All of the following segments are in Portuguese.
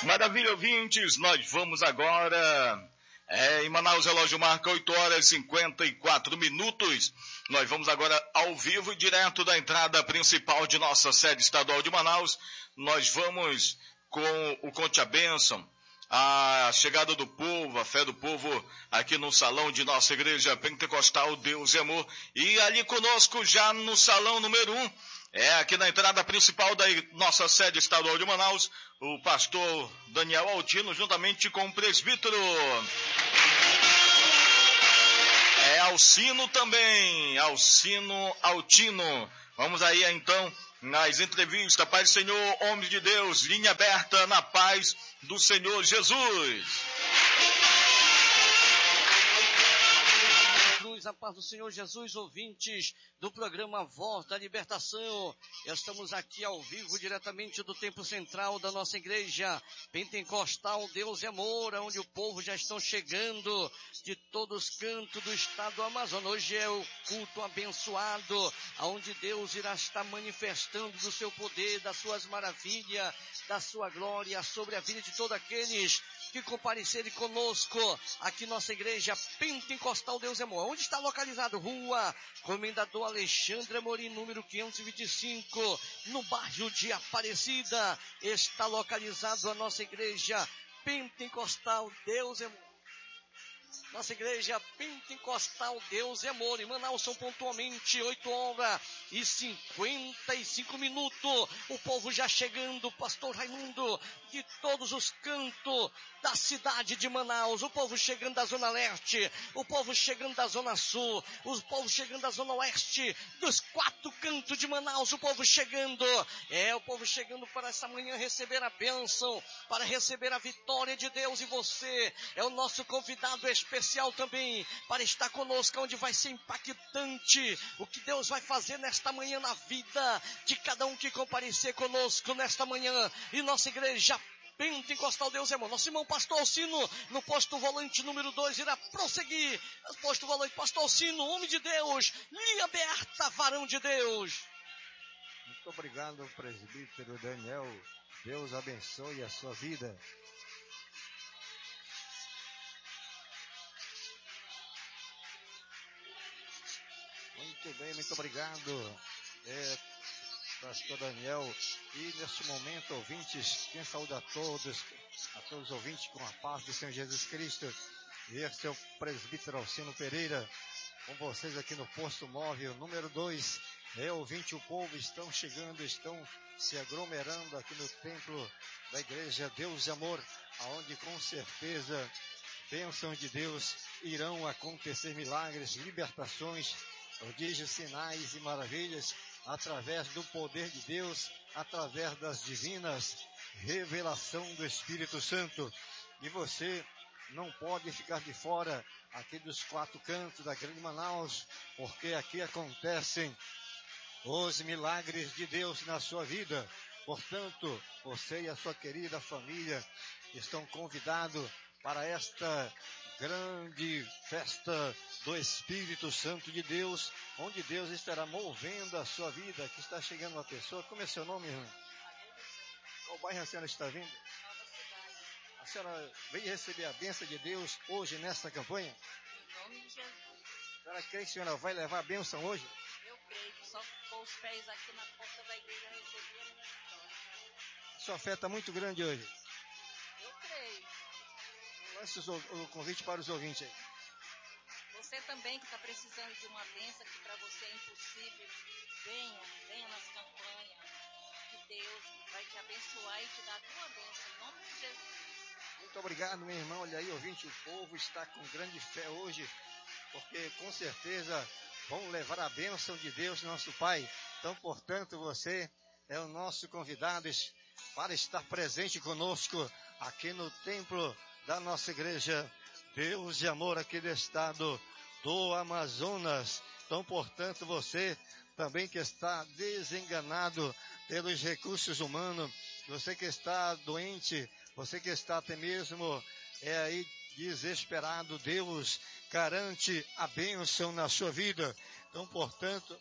Maravilha, ouvintes, nós vamos agora, em Manaus, relógio marca 8 horas e 54 minutos. Nós vamos agora ao vivo e direto da entrada principal de nossa sede estadual de Manaus. Nós vamos com o Conte a Bênção, a chegada do povo, a fé do povo aqui no salão de nossa igreja pentecostal Deus e Amor. E ali conosco já no salão número 1, aqui na entrada principal da nossa sede estadual de Manaus, o pastor Daniel Altino, juntamente com o presbítero Alcino também, Alcino Altino. Vamos aí então nas entrevistas. Paz do Senhor, homens de Deus, linha aberta na paz do Senhor Jesus. A paz do Senhor Jesus, ouvintes do programa Voz da Libertação. Estamos aqui ao vivo, diretamente do Templo Central da nossa igreja pentecostal Deus e Amor, onde o povo já estão chegando de todos os cantos do estado do Amazonas. Hoje é o culto abençoado, onde Deus irá estar manifestando do seu poder, das suas maravilhas, da sua glória sobre a vida de todos aqueles que comparecerem conosco aqui nossa igreja pentecostal Deus e Amor. Onde está localizado? Rua Comendador Alexandre Amorim, número 525, no bairro de Aparecida. Está localizado a nossa igreja pentecostal Deus e Amor. Nossa igreja pentecostal Deus e Amor. Em Manaus são pontualmente 8 horas e 55 minutos. O povo já chegando, pastor Raimundo, de todos os cantos da cidade de Manaus. O povo chegando da Zona Leste, o povo chegando da Zona Sul, o povo chegando da Zona Oeste, dos 4 cantos de Manaus. O povo chegando, o povo chegando para essa manhã receber a bênção, para receber a vitória de Deus. E você é o nosso convidado especial também para estar conosco, onde vai ser impactante o que Deus vai fazer nesta manhã na vida de cada um que comparecer conosco nesta manhã. E nossa igreja pentecostal Deus é Amor. Nosso irmão pastor Alcino, no posto volante número 2, irá prosseguir. Posto volante, pastor Alcino, homem de Deus, linha aberta, varão de Deus. Muito obrigado, presbítero Daniel. Deus abençoe a sua vida. Muito bem, muito obrigado, pastor Daniel. E neste momento, ouvintes, quem saúda a todos os ouvintes com a paz do Senhor Jesus Cristo. E este é o presbítero Alcino Pereira, com vocês aqui no posto móvel número 2. Ouvinte, o povo estão chegando, estão se aglomerando aqui no templo da igreja Deus e Amor, aonde com certeza bênção de Deus irão acontecer, milagres, libertações, prodígios, sinais e maravilhas, através do poder de Deus, através das divinas revelação do Espírito Santo. E você não pode ficar de fora aqui dos 4 cantos da Grande Manaus, porque aqui acontecem os milagres de Deus na sua vida. Portanto, você e a sua querida família estão convidados para esta grande festa do Espírito Santo de Deus, onde Deus estará movendo a sua vida. Aqui está chegando uma pessoa. Como é seu nome, irmã? Qual bairro a senhora está vindo? A senhora veio receber a bênção de Deus hoje nesta campanha? Em nome de Jesus. A senhora crê que a senhora vai levar a bênção hoje? Eu creio que só com os pés aqui na porta da igreja recebi a minha vitória. A sua fé está muito grande hoje. Eu creio. Lance o convite para os ouvintes aí. Você também que está precisando de uma bênção, que para você é impossível, venha nas campanhas, que Deus vai te abençoar e te dar a tua bênção, em nome de Jesus. Muito obrigado, meu irmão. Olha aí, ouvinte, o povo está com grande fé hoje, porque com certeza vão levar a bênção de Deus, nosso Pai. Então, portanto, você é o nosso convidado para estar presente conosco aqui no templo da nossa igreja Deus e Amor, aqui do estado do Amazonas. Então, portanto, você também que está desenganado pelos recursos humanos, você que está doente, você que está até mesmo aí desesperado, Deus garante a bênção na sua vida. Então, portanto,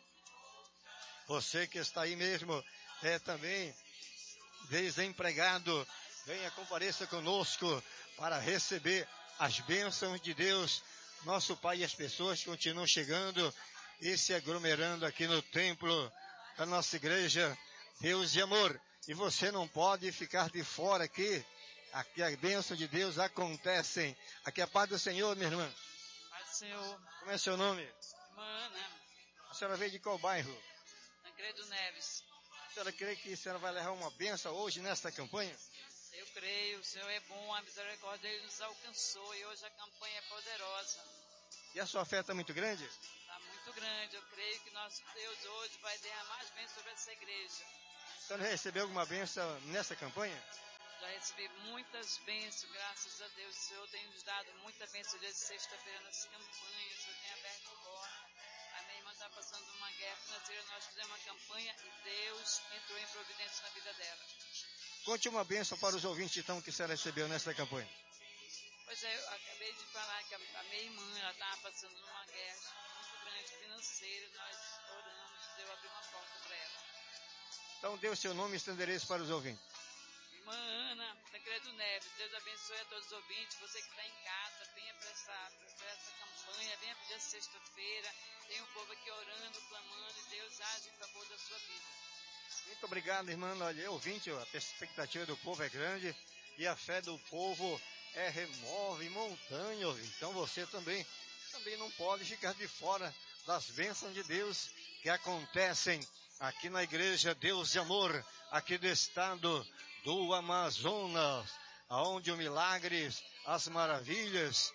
você que está aí mesmo também desempregado, Venha, compareça conosco para receber as bênçãos de Deus. Nosso Pai, e as pessoas continuam chegando e se aglomerando aqui no templo da nossa igreja Deus de Amor. E você não pode ficar de fora aqui. Aqui a bênção de Deus acontecem. Aqui a paz do Senhor, minha irmã. Paz do Senhor. Como é seu nome? Irmã Ana. A senhora veio de qual bairro? Tancredo Neves. A senhora crê que a senhora vai levar uma bênção hoje nesta campanha? Eu creio, o Senhor é bom, a misericórdia dele nos alcançou e hoje a campanha é poderosa. E a sua fé está muito grande? Está muito grande, eu creio que nosso Deus hoje vai derramar as bênçãos sobre essa igreja. A senhora recebeu alguma bênção nessa campanha? Já recebi muitas bênçãos, graças a Deus. O Senhor tem nos dado muita bênção desde sexta-feira nas campanhas. O Senhor tem aberto porta. A minha irmã está passando uma guerra financeira, nós fizemos uma campanha e Deus entrou em providência na vida dela. Conte uma bênção para os ouvintes, então, que a senhora recebeu nesta campanha. Pois é, eu acabei de falar que a minha irmã, ela estava passando uma guerra muito grande financeira, nós oramos, Deus abriu uma porta para ela. Então, dê o seu nome e seu endereço para os ouvintes. Irmã Ana, Tancredo Neves, Deus abençoe a todos os ouvintes, você que está em casa, venha para essa campanha, venha para dia sexta-feira, tem um povo aqui orando, clamando, e Deus age em favor da sua vida. Muito obrigado, irmã. Olha, ouvinte, a expectativa do povo é grande e a fé do povo remove montanha. Então você também não pode ficar de fora das bênçãos de Deus que acontecem aqui na igreja Deus de Amor, aqui do estado do Amazonas, onde os milagres, as maravilhas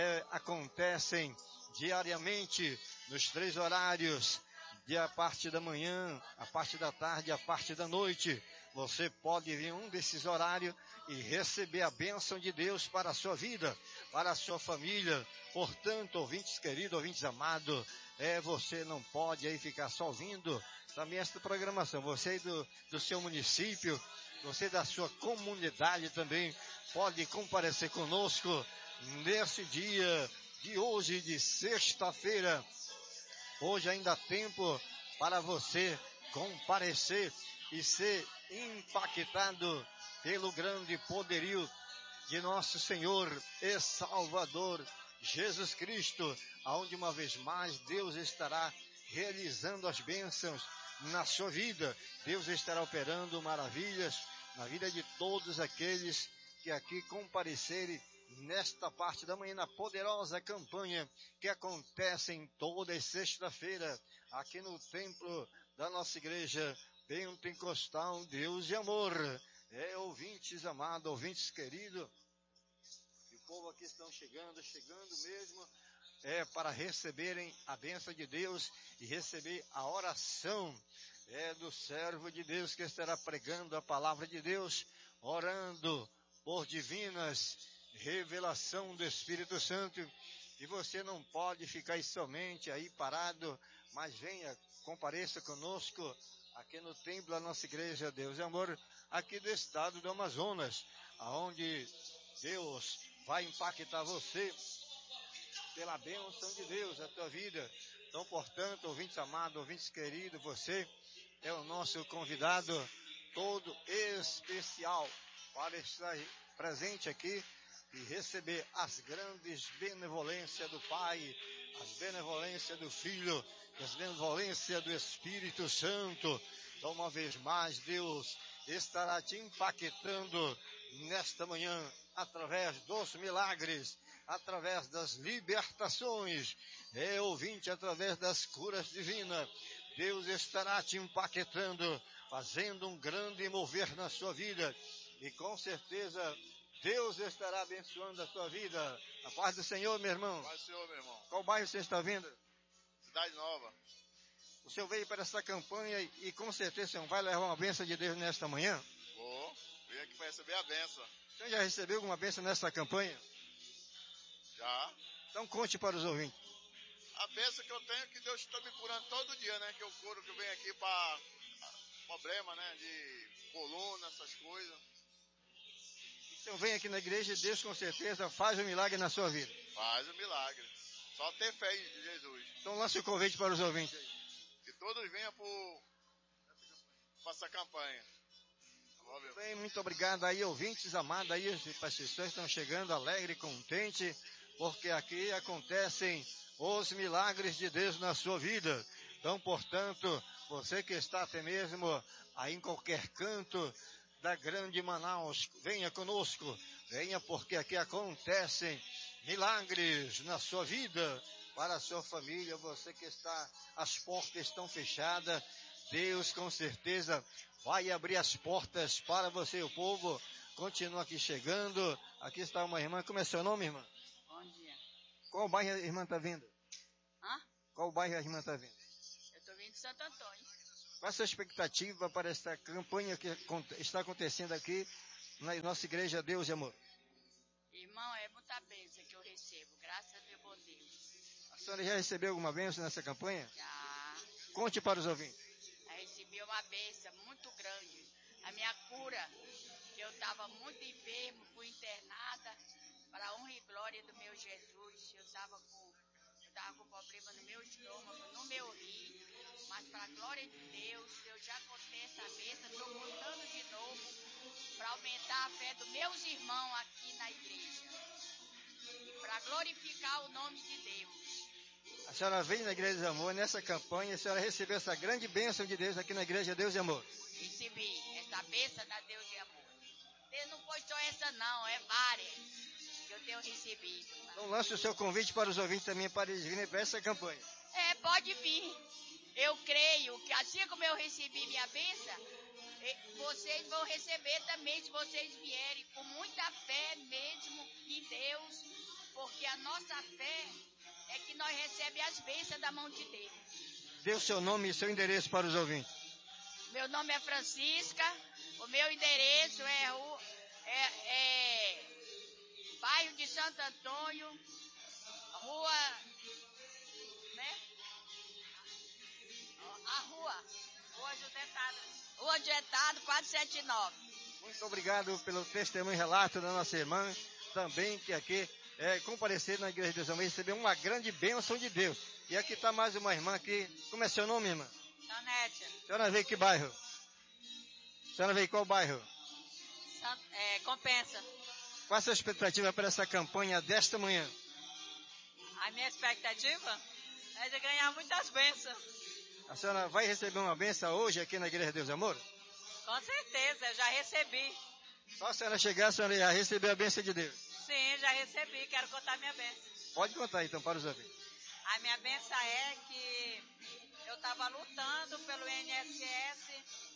acontecem diariamente nos 3 horários. A parte da manhã, a parte da tarde, a parte da noite. Você pode vir um desses horários e receber a bênção de Deus para a sua vida, para a sua família. Portanto, ouvintes queridos, ouvintes amados, você não pode aí ficar só ouvindo também esta programação. Você aí do seu município, você da sua comunidade também pode comparecer conosco nesse dia de hoje, de sexta-feira. Hoje ainda há tempo para você comparecer e ser impactado pelo grande poderio de nosso Senhor e Salvador Jesus Cristo, aonde uma vez mais Deus estará realizando as bênçãos na sua vida. Deus estará operando maravilhas na vida de todos aqueles que aqui comparecerem nesta parte da manhã, na poderosa campanha que acontece em toda sexta-feira, aqui no templo da nossa igreja Pentecostal Deus de Amor. Ouvintes amados, ouvintes queridos, o povo aqui estão chegando mesmo, para receberem a bênção de Deus e receber a oração do servo de Deus que estará pregando a palavra de Deus, orando por divinas revelação do Espírito Santo. E você não pode ficar somente aí parado, mas venha, compareça conosco aqui no templo da nossa igreja Deus de Amor, aqui do estado do Amazonas, aonde Deus vai impactar você pela bênção de Deus na tua vida. Então, portanto, ouvintes amados, ouvintes queridos, você é o nosso convidado todo especial para estar presente aqui e receber as grandes benevolências do Pai, as benevolências do Filho, as benevolências do Espírito Santo. Então, uma vez mais, Deus estará te impactando nesta manhã, através dos milagres, através das libertações, ouvinte, através das curas divinas. Deus estará te impactando, fazendo um grande mover na sua vida, e com certeza Deus estará abençoando a sua vida. A paz do Senhor, meu irmão. A paz do Senhor, meu irmão. Qual bairro você está vindo? Cidade Nova. O senhor veio para essa campanha e com certeza o senhor vai levar uma bênção de Deus nesta manhã? Vou. Vim aqui para receber a bênção. O senhor já recebeu alguma bênção nessa campanha? Já. Então conte para os ouvintes. A bênção que eu tenho é que Deus está me curando todo dia, né? Que eu curo, que eu venho aqui para problema, né? De coluna, essas coisas. O senhor vem aqui na igreja e Deus com certeza faz um milagre na sua vida. Faz um milagre. Só ter fé em Jesus. Então lance o convite para os ouvintes aí. Que todos venham para essa campanha. Valeu. Bem, muito obrigado aí, ouvintes amados, aí as pessoas estão chegando alegre e contente, porque aqui acontecem os milagres de Deus na sua vida. Então, portanto, você que está até mesmo aí em qualquer canto da grande Manaus, venha conosco, venha porque aqui acontecem milagres na sua vida, para a sua família, você que está, as portas estão fechadas, Deus com certeza vai abrir as portas para você, o povo continua aqui chegando. Aqui está uma irmã, como é seu nome, irmã? Bom dia. Qual bairro a irmã está vindo? Hã? Qual bairro a irmã está vindo? Eu estou vindo de Santo Antônio. Qual a sua expectativa para esta campanha que está acontecendo aqui na nossa igreja Deus e Amor? Irmão, é muita bênção que eu recebo, graças a meu bom Deus. A senhora já recebeu alguma bênção nessa campanha? Já, Conte para os ouvintes. recebi uma bênção muito grande. A minha cura, que eu estava muito enfermo, fui internada, para a honra e glória do meu Jesus. Eu estava com problema no meu estômago, no meu rim, mas para a glória de Deus, eu já contei essa bênção, estou contando de novo, para aumentar a fé dos meus irmãos aqui na igreja. E para glorificar o nome de Deus. A senhora veio na Igreja de Amor, nessa campanha, a senhora recebeu essa grande bênção de Deus aqui na Igreja Deus e Amor. Recebi essa bênção da Deus e Amor. Deus não foi só essa não, é várias que eu tenho recebido. Então lance o seu convite para os ouvintes também, para eles virem para essa campanha. Pode vir. Eu creio que assim como eu recebi minha bênção, vocês vão receber também se vocês vierem com muita fé mesmo em Deus, porque a nossa fé é que nós recebemos as bênçãos da mão de Deus. Dê o seu nome e seu endereço para os ouvintes. Meu nome é Francisca, o meu endereço é bairro de Santo Antônio, rua, né? Rua José Tado. Rua José Tado, 479. Muito obrigado pelo testemunho e relato da nossa irmã, também que aqui comparecer na Igreja de Deus e receber uma grande bênção de Deus. E aqui está mais uma irmã aqui. Como é seu nome, irmã? Janete. A senhora veio que bairro? A senhora veio qual bairro? Compensa. Qual a sua expectativa para essa campanha desta manhã? A minha expectativa é de ganhar muitas bênçãos. A senhora vai receber uma bênção hoje aqui na Igreja de Deus e Amor? Com certeza, eu já recebi. Só a senhora chegar, a senhora já recebeu a bênção de Deus? Sim, já recebi, quero contar minha bênção. Pode contar então para os ouvintes. A minha bênção é que eu estava lutando pelo INSS,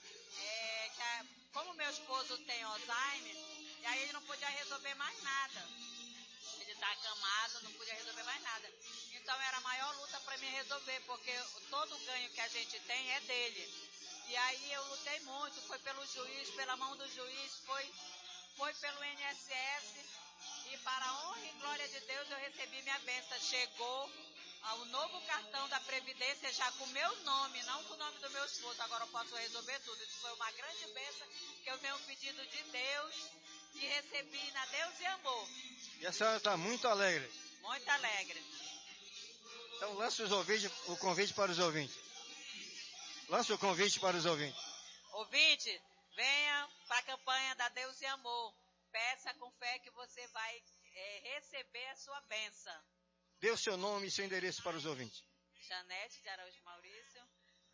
como meu esposo tem Alzheimer, e aí ele não podia resolver mais nada. Ele está acamado, não podia resolver mais nada. Então era a maior luta para mim resolver, porque todo o ganho que a gente tem é dele. E aí eu lutei muito, foi pelo juiz, pela mão do juiz, foi pelo INSS, e para a honra e glória de Deus eu recebi minha bênção. Chegou o novo cartão da Previdência já com o meu nome, não com o nome do meu esposo. Agora eu posso resolver tudo. Isso foi uma grande bênção que eu tenho pedido de Deus e recebi na Deus e Amor. E a senhora está muito alegre? Muito alegre. Então lance o convite para os ouvintes. Lance o convite para os ouvintes. Ouvinte, venha para a campanha da Deus e Amor. Peça com fé que você vai receber a sua bênção. Dê o seu nome e seu endereço para os ouvintes. Janete de Araújo Maurício.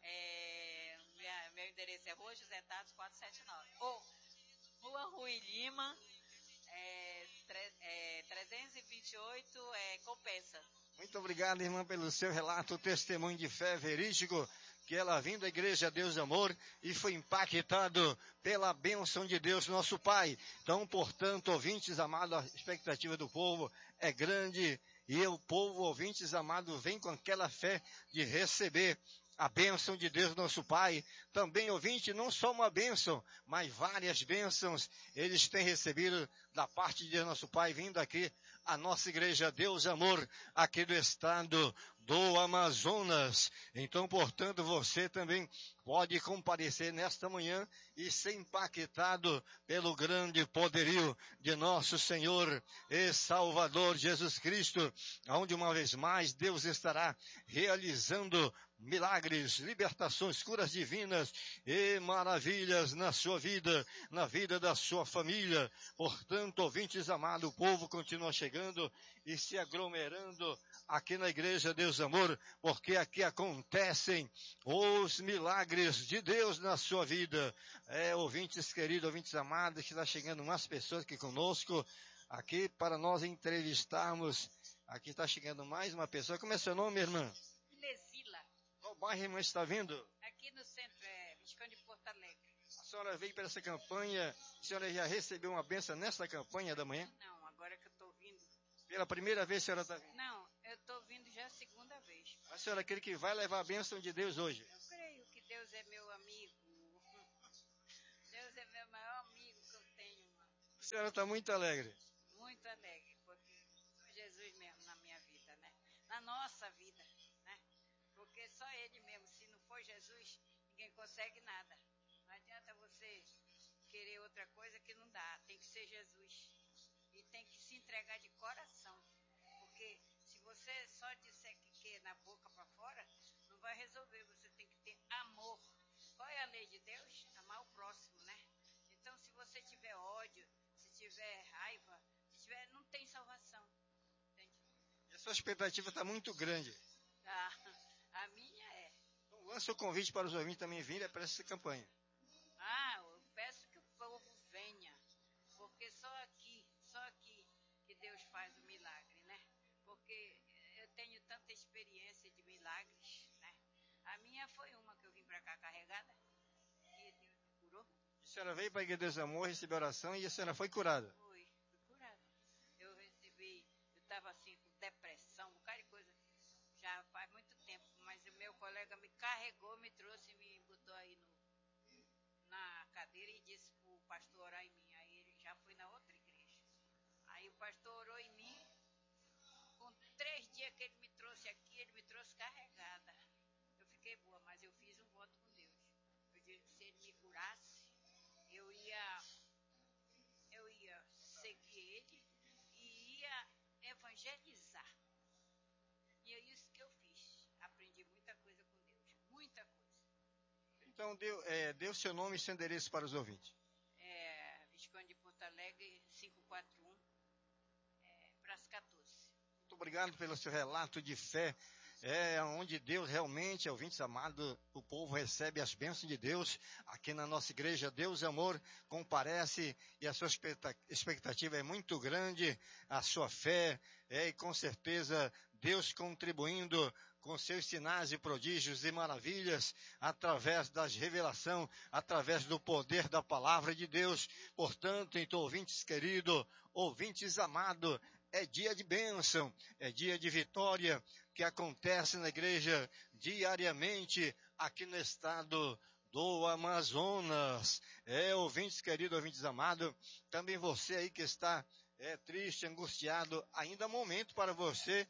Meu endereço é Rua José Tados, 479. Rua Rui Lima, 328, Compensa. Muito obrigado, irmã, pelo seu relato, testemunho de fé verídico, que ela vindo da Igreja Deus e Amor e foi impactado pela bênção de Deus, nosso Pai. Então, portanto, ouvintes amados, a expectativa do povo é grande e o povo, ouvintes amados, vem com aquela fé de receber a bênção de Deus, nosso Pai. Também, ouvinte, não só uma bênção, mas várias bênçãos eles têm recebido da parte de Deus, nosso Pai, vindo aqui a nossa Igreja Deus e Amor, aqui do estado do Amazonas. Então, portanto, você também pode comparecer nesta manhã e ser impactado pelo grande poderio de nosso Senhor e Salvador Jesus Cristo, onde uma vez mais Deus estará realizando milagres, libertações, curas divinas e maravilhas na sua vida, na vida da sua família. Portanto, ouvintes amados, o povo continua chegando e se aglomerando aqui na Igreja Deus Amor, porque aqui acontecem os milagres de Deus na sua vida. Ouvintes queridos, ouvintes amados, que está chegando mais pessoas aqui conosco, aqui para nós entrevistarmos. Aqui está chegando mais uma pessoa. Como é seu nome, irmã? Lesila. Qual bairro a irmã está vindo? Aqui no centro, Visconde de Porto Alegre. A senhora veio para essa campanha, a senhora já recebeu uma bênção nessa campanha da manhã? Não, agora que eu estou vindo. Pela primeira vez a senhora está vindo? Não, eu estou vindo já a segunda vez. A senhora crê que vai levar a bênção de Deus hoje? Eu creio que Deus é meu amigo. Deus é meu maior amigo que eu tenho, mano. A senhora está muito alegre. Muito alegre, porque foi Jesus mesmo na minha vida, né? Na nossa vida, né? Porque só Ele mesmo, se não for Jesus, ninguém consegue nada. Não adianta você querer outra coisa que não dá, tem que ser Jesus. E tem que se entregar de coração, porque se você só disser que quer na boca para fora, não vai resolver, você tem que ter amor. Qual é a lei de Deus? Amar o próximo, né? Então, se você tiver ódio, se tiver raiva, se tiver, não tem salvação, entende? E a sua expectativa está muito grande. A minha é. Então, lança o convite para os ouvintes também virem para essa campanha. Eu peço que o povo venha, porque só aqui que Deus faz o milagre, né? Porque eu tenho tanta experiência de milagres, né? A minha foi uma que eu vim para cá carregada e Deus me curou. A senhora veio para a Igreja do Amor, recebeu oração e a senhora foi curada. Fui curada. Eu estava assim com depressão, um bocado de coisa, já faz muito tempo, mas o meu colega me carregou, me trouxe, me botou aí na cadeira e disse para o pastor orar em mim. Aí ele já foi na outra igreja. Aí o pastor orou em mim. Com 3 dias que ele me trouxe aqui, ele me trouxe carregada. Eu fiquei boa, mas eu fiz um voto com Deus. Eu disse que se ele me curasse, eu ia seguir ele e ia evangelizar. E é isso que eu fiz. Aprendi muita coisa com Deus. Muita coisa. Então, dê o seu nome e seu endereço para os ouvintes. Visconde de Porto Alegre, 541, Praça 14. Muito obrigado pelo seu relato de fé. Onde Deus realmente, ouvintes amados, o povo recebe as bênçãos de Deus. Aqui na nossa igreja, Deus Amor comparece e a sua expectativa é muito grande, a sua fé, e com certeza Deus contribuindo com seus sinais e prodígios e maravilhas, através das revelações, através do poder da palavra de Deus. Portanto, então, ouvintes queridos, ouvintes amados, é dia de bênção, é dia de vitória que acontece na igreja diariamente aqui no estado do Amazonas. Ouvintes queridos, ouvintes amados, também você aí que está triste, angustiado, ainda há momento para você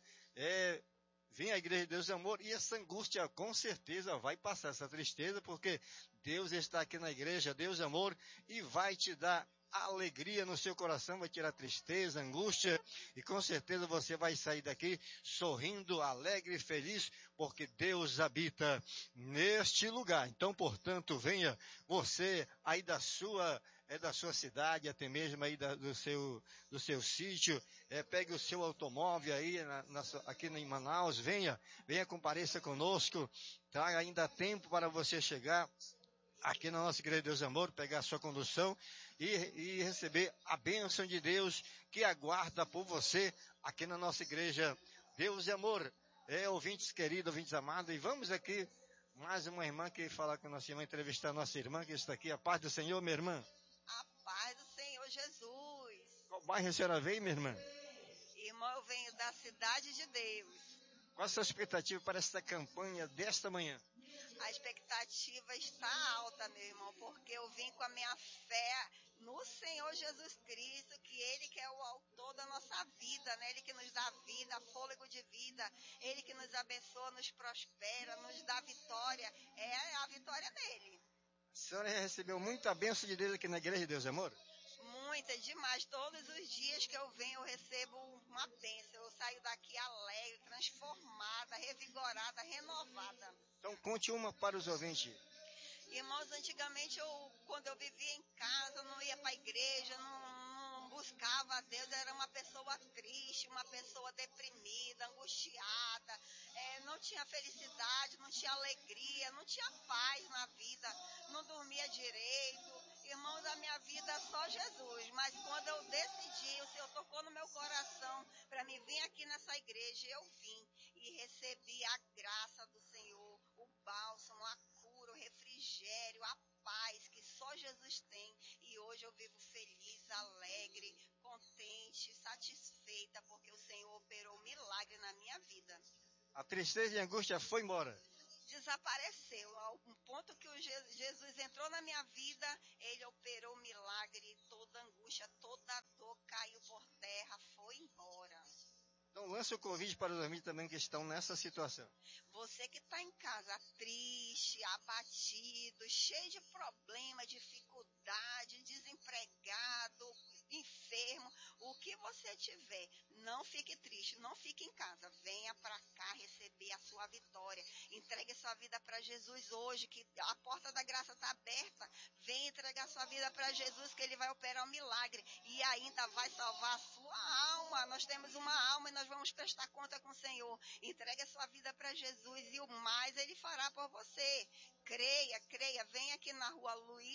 vir à Igreja de Deus Amor, e essa angústia com certeza vai passar, essa tristeza, porque Deus está aqui na Igreja Deus Amor e vai te dar alegria no seu coração, vai tirar tristeza, angústia, e com certeza você vai sair daqui sorrindo, alegre e feliz, porque Deus habita neste lugar. Então, portanto, venha você aí da sua cidade, até mesmo aí do seu sítio, pegue o seu automóvel aí aqui em Manaus, venha compareça conosco, traga ainda tempo para você chegar aqui na nossa Igreja de Deus Amor, pegar a sua condução e receber a bênção de Deus que aguarda por você aqui na nossa Igreja Deus e Amor. Ouvintes queridos, ouvintes amados, e vamos aqui, mais uma irmã que falar com a nossa irmã, entrevistar a nossa irmã que está aqui. A paz do Senhor, minha irmã. A paz do Senhor Jesus. Qual bairro a senhora veio, minha irmã? Irmão, eu venho da Cidade de Deus. Qual a sua expectativa para esta campanha desta manhã? A expectativa está alta, meu irmão, porque eu vim com a minha fé no Senhor Jesus Cristo, que Ele que é o autor da nossa vida, né? Ele que nos dá vida, fôlego de vida, Ele que nos abençoa, nos prospera, nos dá vitória, a vitória dele. A senhora recebeu muita bênção de Deus aqui na Igreja de Deus Amor? demais. Todos os dias que eu venho, eu recebo uma bênção. Eu saio daqui alegre, transformada, revigorada, renovada. Então conte uma para os ouvintes. Irmãos, antigamente, quando eu vivia em casa, eu não ia para a igreja, não buscava a Deus, era uma pessoa triste, uma pessoa deprimida, angustiada, não tinha felicidade, não tinha alegria, não tinha paz na vida, não dormia direito. Irmãos, a minha vida é só Jesus, mas quando eu decidi, o Senhor tocou no meu coração para me vir aqui nessa igreja, eu vim e recebi a graça do Senhor, o bálsamo, a cura, o refrigério, a paz que só Jesus tem. E hoje eu vivo feliz, alegre, contente, satisfeita, porque o Senhor operou um milagre na minha vida. A tristeza e a angústia foi embora. Desapareceu. Ao ponto que o Jesus entrou na minha vida, ele operou um milagre, toda angústia, toda dor caiu por terra, foi embora. Então lance o convite para os amigos também que estão nessa situação. Você que está em casa triste, abatido, cheio de problema, dificuldade, desempregado, enfermo, o que você tiver, não fique triste, não fique em casa. Venha para cá receber a sua vitória. Entregue sua vida para Jesus hoje, que a porta da graça está aberta. Venha entregar sua vida para Jesus, que ele vai operar um milagre e ainda vai salvar a sua alma. Nós temos uma alma e nós vamos prestar conta com o Senhor. Entregue a sua vida para Jesus e o mais ele fará por você. Creia, creia. Venha aqui na Rua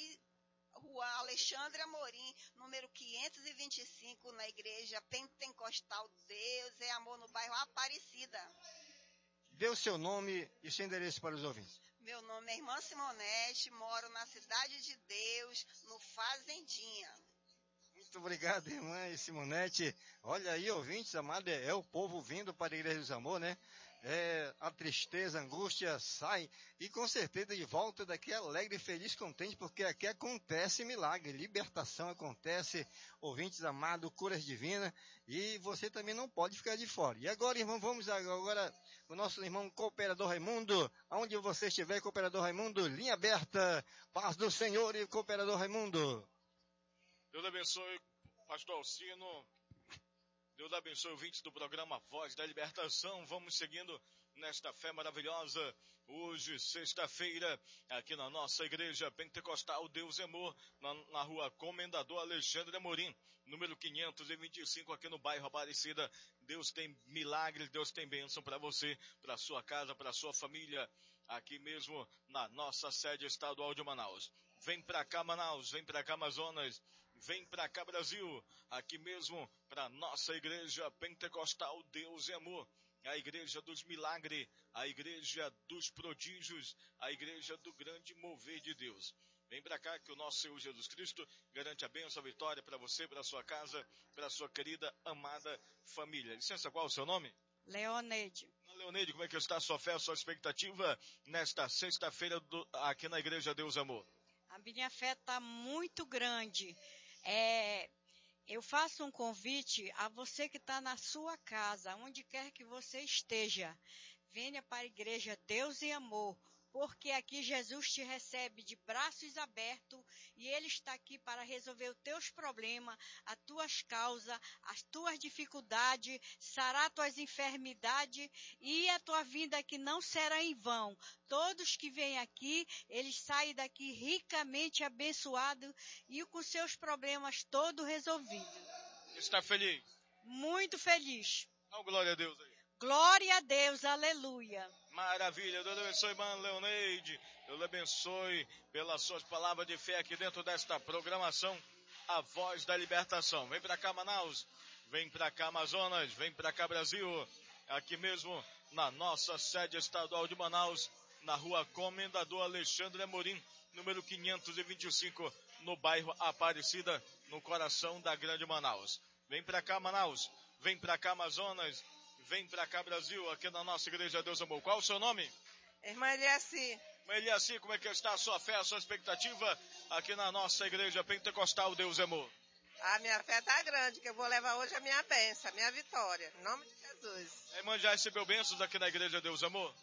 Alexandre Amorim, número 525, na Igreja Pentecostal Deus é Amor, no bairro Aparecida. Dê o seu nome e seu endereço para os ouvintes. Meu nome é Irmã Simonete, moro na Cidade de Deus, no Fazendinha. Muito obrigado, irmã Simonete. Olha aí, ouvintes, amado, é o povo vindo para a Igreja dos Amor, né? A tristeza, a angústia sai e com certeza de volta daqui alegre, feliz, contente, porque aqui acontece milagre, libertação acontece, ouvintes amados, curas divinas, e você também não pode ficar de fora. E agora, irmão, vamos agora o nosso irmão Cooperador Raimundo, aonde você estiver, Cooperador Raimundo, linha aberta, paz do Senhor e Cooperador Raimundo. Deus abençoe, pastor Alcino. Deus abençoe o ouvintes do programa Voz da Libertação. Vamos seguindo nesta fé maravilhosa. Hoje, sexta-feira, aqui na nossa igreja pentecostal Deus é Amor, na rua Comendador Alexandre Amorim, número 525, aqui no bairro Aparecida. Deus tem milagres, Deus tem bênção para você, para sua casa, para sua família, aqui mesmo na nossa sede estadual de Manaus. Vem para cá, Manaus, vem para cá, Amazonas, vem para cá, Brasil, aqui mesmo para nossa igreja pentecostal Deus é Amor, a igreja dos milagres, a igreja dos prodígios, a igreja do grande mover de Deus. Vem para cá que o nosso Senhor Jesus Cristo garante a bênção, a vitória para você, para sua casa, para sua querida, amada família. Licença, qual é o seu nome? Leoneide. Leoneide, como é que está a sua fé, a sua expectativa nesta sexta-feira aqui na igreja Deus é Amor? A minha fé está muito grande. Eu faço um convite a você que está na sua casa, onde quer que você esteja. Venha para a igreja Deus e Amor, porque aqui Jesus te recebe de braços abertos e Ele está aqui para resolver os teus problemas, as tuas causas, as tuas dificuldades, sarar tuas enfermidades e a tua vinda aqui não será em vão. Todos que vêm aqui, eles saem daqui ricamente abençoados e com seus problemas todos resolvidos. Está feliz? Muito feliz. Então, glória a Deus aí. Glória a Deus, aleluia. Maravilha, Deus abençoe, irmã Leoneide, Deus abençoe pelas suas palavras de fé aqui dentro desta programação, a Voz da Libertação. Vem para cá, Manaus, vem para cá, Amazonas, vem para cá, Brasil, aqui mesmo na nossa sede estadual de Manaus, na rua Comendador Alexandre Amorim, número 525, no bairro Aparecida, no coração da grande Manaus. Vem para cá, Manaus, vem para cá, Amazonas, vem para cá, Brasil, aqui na nossa igreja Deus Amor. Qual o seu nome? Irmã Eliaci. Irmã Eliaci, como é que está a sua fé, a sua expectativa aqui na nossa igreja pentecostal Deus Amor? A minha fé está grande, que eu vou levar hoje a minha bênção, a minha vitória. Em nome de Jesus. A irmã já recebeu bênçãos aqui na igreja Deus Amor?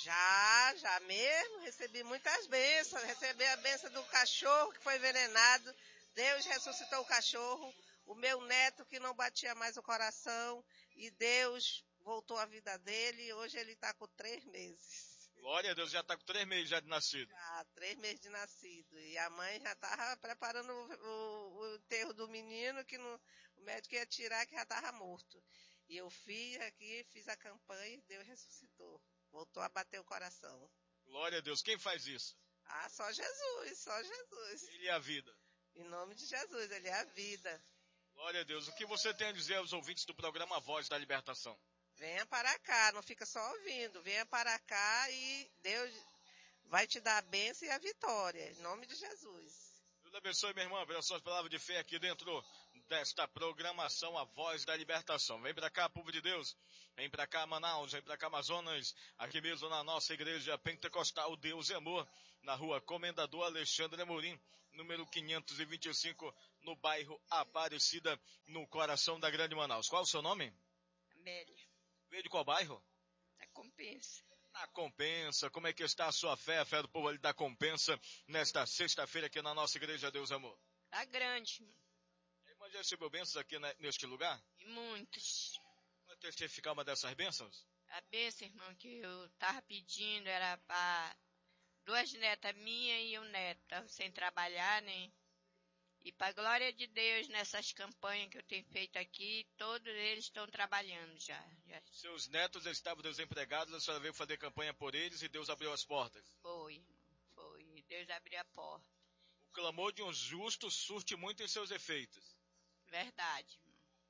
Já mesmo. Recebi muitas bênçãos. Recebi a bênção do cachorro que foi envenenado. Deus ressuscitou o cachorro, o meu neto que não batia mais o coração, e Deus voltou a vida dele, e hoje ele está com 3 meses. Glória a Deus, já está com 3 meses já de nascido. Já, 3 meses de nascido. E a mãe já estava preparando o enterro do menino, que o médico ia tirar, que já estava morto. E eu fiz a campanha e Deus ressuscitou. Voltou a bater o coração. Glória a Deus. Quem faz isso? Ah, só Jesus, só Jesus. Ele é a vida. Em nome de Jesus, Ele é a vida. Glória a Deus. O que você tem a dizer aos ouvintes do programa Voz da Libertação? Venha para cá, não fica só ouvindo. Venha para cá e Deus vai te dar a bênção e a vitória. Em nome de Jesus. Deus abençoe, minha irmã, pelas suas palavras de fé aqui dentro desta programação A Voz da Libertação. Vem para cá, povo de Deus. Vem para cá, Manaus. Vem para cá, Amazonas. Aqui mesmo na nossa igreja pentecostal Deus e Amor. Na rua Comendador Alexandre Amorim, número 525, no bairro Aparecida, no coração da grande Manaus. Qual o seu nome? Amélia. Veio de qual bairro? Da Compensa. Na Compensa. Como é que está a sua fé, a fé do povo ali da Compensa, nesta sexta-feira aqui na nossa igreja Deus e Amor? Tá grande. A irmã já recebeu bênçãos aqui neste lugar? E muitos. Pode testificar uma dessas bênçãos? A bênção, irmão, que eu tava pedindo era para 2 netas minhas e um neto. Tava sem trabalhar, né? E para a glória de Deus, nessas campanhas que eu tenho feito aqui, todos eles estão trabalhando já. Seus netos estavam desempregados, a senhora veio fazer campanha por eles e Deus abriu as portas. Foi. Deus abriu a porta. O clamor de um justo surte muito em seus efeitos. Verdade.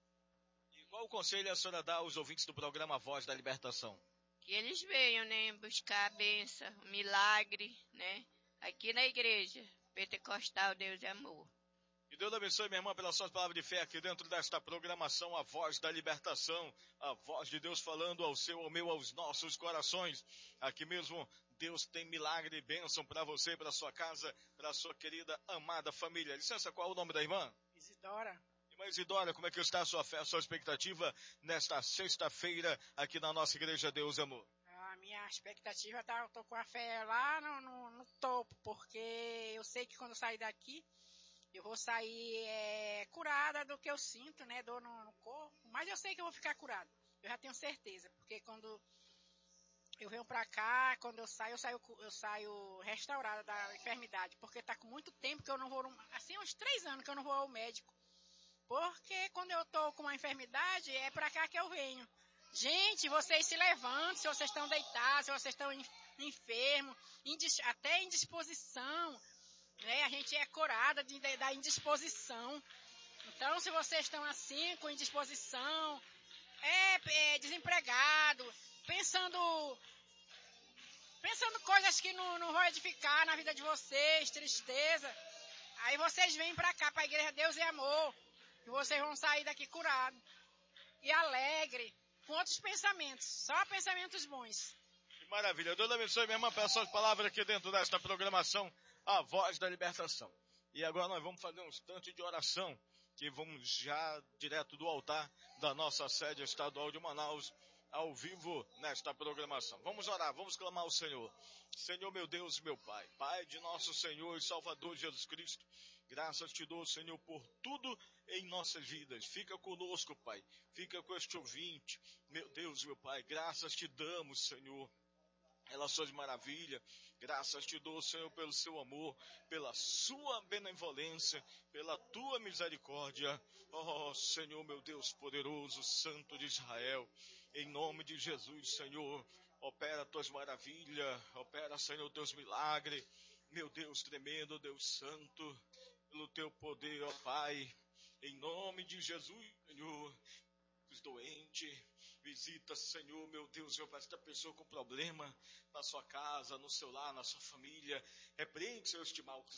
E qual o conselho a senhora dá aos ouvintes do programa Voz da Libertação? Que eles venham, né, buscar a bênção, o milagre, né, aqui na igreja pentecostal Deus é Amor. E Deus abençoe, minha irmã, pelas suas palavras de fé aqui dentro desta programação, A Voz da Libertação, a voz de Deus falando ao seu, ao meu, aos nossos corações. Aqui mesmo, Deus tem milagre e bênção para você, para sua casa, para sua querida, amada família. Licença, qual é o nome da irmã? Isidora. Irmã Isidora, como é que está a sua fé, a sua expectativa nesta sexta-feira aqui na nossa igreja Deus e Amor? A minha expectativa tá, eu tô com a fé lá no topo, porque eu sei que quando eu sair daqui, eu vou sair curada do que eu sinto, né, dor no corpo, mas eu sei que eu vou ficar curada, eu já tenho certeza, porque quando eu venho pra cá, quando eu saio restaurada da enfermidade, porque tá com muito tempo que eu não vou, assim, uns 3 anos que eu não vou ao médico, porque quando eu tô com uma enfermidade, é pra cá que eu venho. Gente, vocês se levantem, se vocês estão deitados, se vocês estão enfermos, até indisposição, né? A gente é curada da indisposição. Então, se vocês estão assim, com indisposição, desempregado, pensando coisas que não vão edificar na vida de vocês, tristeza, aí vocês vêm pra cá, pra igreja Deus e Amor, e vocês vão sair daqui curados e alegre, com outros pensamentos, só pensamentos bons. Que maravilha. Deus abençoe, minha irmã, pelas suas palavras aqui dentro desta programação, A Voz da Libertação. E agora nós vamos fazer um instante de oração, que vamos já direto do altar da nossa sede estadual de Manaus, ao vivo nesta programação. Vamos orar, vamos clamar ao Senhor. Senhor, meu Deus, meu Pai, Pai de nosso Senhor e Salvador Jesus Cristo, graças te dou, Senhor, por tudo em nossas vidas. Fica conosco, Pai. Fica com este ouvinte. Meu Deus, meu Pai, graças te damos, Senhor, pelas suas maravilhas. Graças te dou, Senhor, pelo seu amor, pela sua benevolência, pela tua misericórdia. Oh, Senhor, meu Deus poderoso, Santo de Israel, em nome de Jesus, Senhor, opera tuas maravilhas, opera, Senhor, teus milagres. Meu Deus tremendo, Deus santo, pelo teu poder, ó Pai, em nome de Jesus, Senhor, os doentes, visita, Senhor, meu Deus, meu Pai, esta pessoa com problema na sua casa, no seu lar, na sua família, repreende, Senhor, este mal, que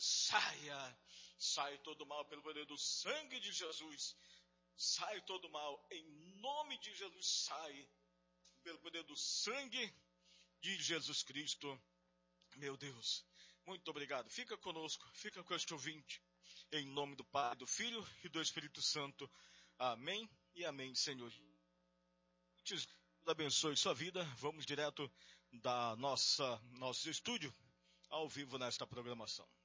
sai todo mal pelo poder do sangue de Jesus, sai todo mal, em nome de Jesus, sai pelo poder do sangue de Jesus Cristo, meu Deus. Muito obrigado. Fica conosco, fica com este ouvinte. Em nome do Pai, do Filho e do Espírito Santo. Amém e amém, Senhor. Deus abençoe sua vida. Vamos direto da nosso estúdio, ao vivo nesta programação.